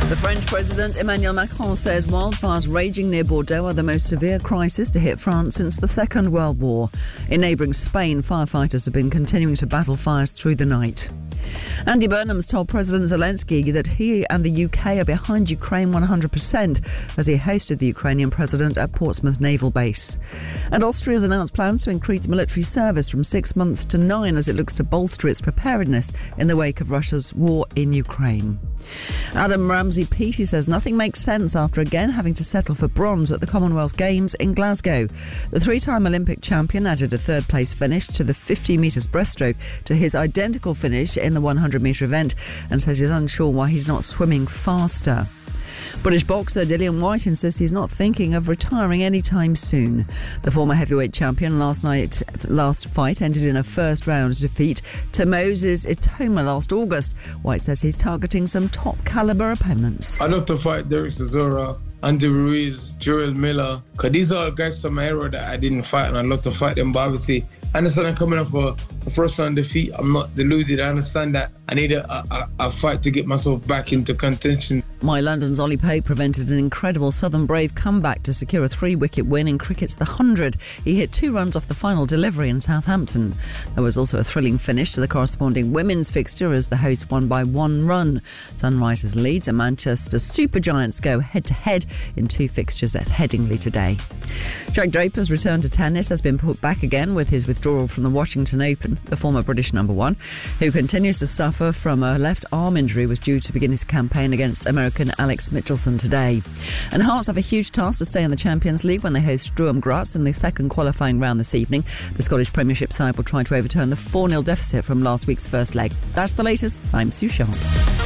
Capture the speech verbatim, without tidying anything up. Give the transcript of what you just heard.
The French President Emmanuel Macron says wildfires raging near Bordeaux are the most severe crisis to hit France since the Second World War. In neighbouring Spain, firefighters have been continuing to battle fires through the night. Andy Burnham's told President Zelensky that he and the U K are behind Ukraine one hundred percent as he hosted the Ukrainian president at Portsmouth Naval Base. And Austria's announced plans to increase military service from six months to nine as it looks to bolster its preparedness in the wake of Russia's war in Ukraine. Adam Ramsey-Peaty says nothing makes sense after again having to settle for bronze at the Commonwealth Games in Glasgow. The three-time Olympic champion added a third-place finish to the fifty metres breaststroke to his identical finish in the one hundred metre event and says he's unsure why he's not swimming faster. British boxer Dillian Whyte insists he's not thinking of retiring anytime soon. The former heavyweight champion last night, last fight ended in a first round defeat to Moses Itoma last August. Whyte says he's targeting some top calibre opponents. I'd love to fight Derek Chisora, Andy Ruiz, Joel Miller, because these are all guys from my era that I didn't fight, and I'd love to fight them. But obviously, I understand I'm coming off a, a first round defeat. I'm not deluded. I understand that I need a, a, a fight to get myself back into contention. My London's Ollie Pope prevented an incredible Southern Brave comeback to secure a three-wicket win in cricket's The Hundred. He hit two runs off the final delivery in Southampton. There was also a thrilling finish to the corresponding women's fixture as the hosts won by one run. Sunrisers Leeds and Manchester Supergiants go head-to-head in two fixtures at Headingley today. Jack Draper's return to tennis has been put back again with his withdrawal from the Washington Open. The former British number one, who continues to suffer from a left arm injury, was due to begin his campaign against American Alex Michelson today. And Hearts have a huge task to stay in the Champions League when they host Sturm Graz in the second qualifying round this evening. The Scottish Premiership side will try to overturn the four nil deficit from last week's first leg. That's the latest. I'm Sue Sharp.